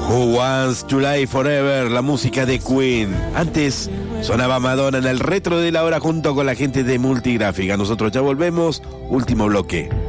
Who Wants to Live Forever, la música de Queen. Antes sonaba Madonna en el retro de la hora junto con la gente de Multigráfica. Nosotros ya volvemos, último bloque.